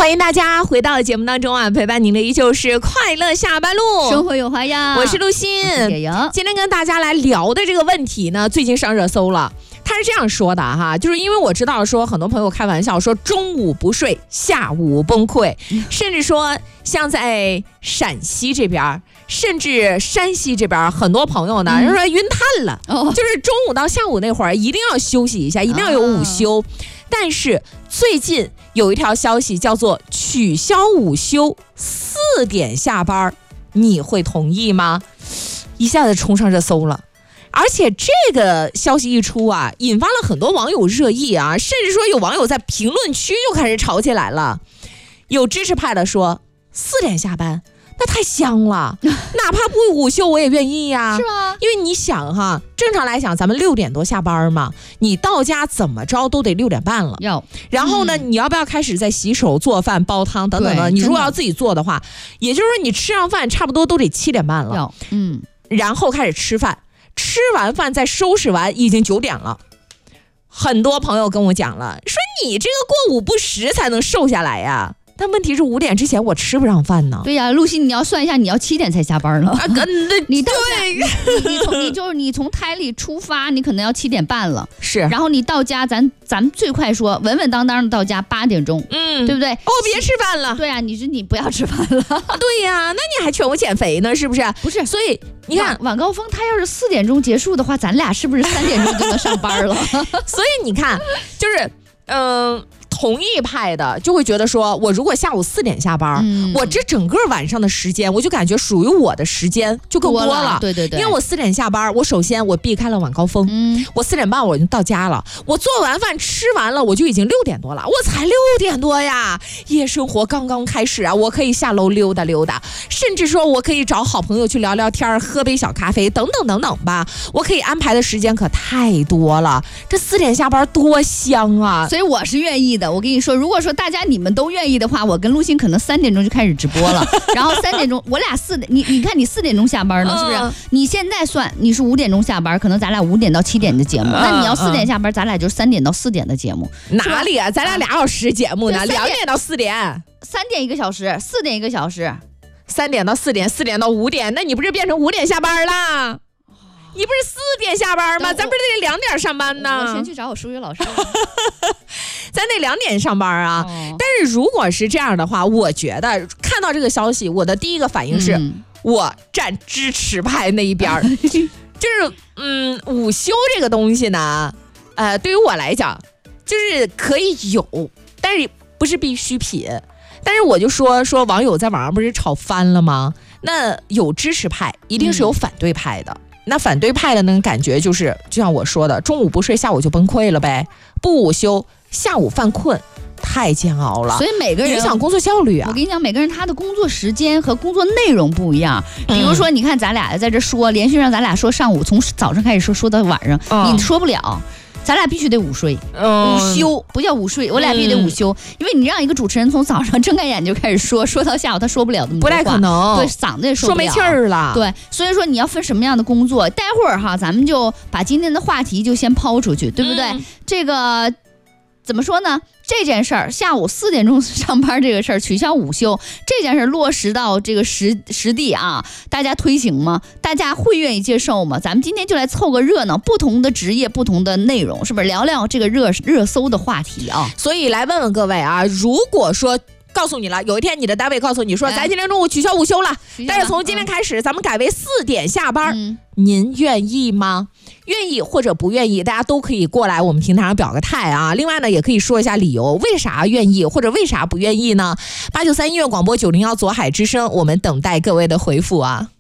欢迎大家回到节目当中啊，陪伴您的依旧是快乐下班路， 生活有花样。 我是陆欣， 我是野莹。 今天跟大家来聊的这个问题呢，最近上热搜了。他是这样说的哈，就是因为我知道说很多朋友开玩笑说中午不睡，下午崩溃，甚至说像在陕西这边，甚至山西这边，很多朋友呢人说晕碳了，就是中午到下午那会儿一定要休息一下，一定要有午休。但是最近有一条消息叫做取消午休，4点下班，你会同意吗？一下子冲上热搜了。而且这个消息一出啊，引发了很多网友热议啊，甚至说有网友在评论区就开始吵起来了。有支持派的说4点下班那太香了，哪怕不午休我也愿意呀， 是吗？ 因为你想哈，正常来讲咱们6点多下班嘛，你到家怎么着都得6点半了。然后呢，你要不要开始在洗手、做饭、煲汤等等的？你如果要自己做的话，也就是说你吃上饭差不多都得7点半了。然后开始吃饭。吃完饭再收拾完已经9点了，很多朋友跟我讲了，说你这个过午不食才能瘦下来呀。但问题是5点之前我吃不上饭呢。 对呀，露西，你要算一下，你要7点才下班了。你到家，你从台里出发，你可能要7点半了。 是， 然后你到家，咱最快说稳稳当当的到家8点钟，对不对？ 别吃饭了。 对呀，你不要吃饭了。 对呀，那你还劝我减肥呢，是不是？ 不是， 所以你看晚高峰，他要是4点钟结束的话，咱俩是不是3点钟就能上班了？ 所以你看，就是同意派的就会觉得说，我如果下午4点下班，我这整个晚上的时间，我就感觉属于我的时间就更多了。 对， 因为我4点下班，我首先我避开了晚高峰，我4点半我就到家了，我做完饭吃完了，我就已经6点多了，我才6点多呀，夜生活刚刚开始啊，我可以下楼溜达溜达，甚至说我可以找好朋友去聊聊天，喝杯小咖啡等等等等吧，我可以安排的时间可太多了，这4点下班多香啊！ 所以我是愿意的。我跟你说，如果说大家你们都愿意的话，我跟陆欣可能3点钟就开始直播了，然后3点钟我俩你看你4点钟下班呢，是不是？你现在算你是5点钟下班，可能咱俩5点到7点的节目，那你要4点下班，咱俩就3点到4点的节目。 哪里啊？咱俩2小时节目呢，2点到4点 ，3点1个小时，4点1个小时 ，3点到4点，4点到5点，那你不是变成5点下班了？你不是4点下班吗？咱不是得2点上班呢？ 我先去找我数学老师。 咱得2点上班啊。但是如果是这样的话，我觉得看到这个消息，我的第一个反应是，我站支持派那一边。就是午休这个东西呢，对于我来讲，就是可以有，但是不是必需品。但是我就说网友在网上不是吵翻了吗？那有支持派，一定是有反对派的。那反对派的呢，感觉就是就像我说的，中午不睡，下午就崩溃了呗。不午休，下午犯困，太煎熬了。 所以每个人影响工作效率啊。 我跟你讲，每个人他的工作时间和工作内容不一样。比如说，你看咱俩在这说，连续让咱俩说上午，从早上开始说到晚上，你说不了。咱俩必须得午睡，午休不叫午睡，我俩必须得午休，因为你让一个主持人从早上睁开眼就开始说到下午，他说不了那么多话， 不太可能， 对，嗓子也说不了， 说没气儿了。 对，所以说你要分什么样的工作，待会儿哈，咱们就把今天的话题就先抛出去，对不对？这个怎么说呢？这件事儿，下午4点钟上班这个事儿，取消午休这件事儿落实到这个实地啊，大家推行吗？大家会愿意接受吗？咱们今天就来凑个热闹，不同的职业，不同的内容，是不是聊聊这个热搜的话题啊？所以来问问各位啊，如果说告诉你了，有一天你的单位告诉你说，咱今天中午取消午休了，但是从今天开始咱们改为4点下班，您愿意吗？愿意或者不愿意，大家都可以过来我们平台上表个态啊。另外呢，也可以说一下理由，为啥愿意或者为啥不愿意呢？893音乐广播901左海之声，我们等待各位的回复啊。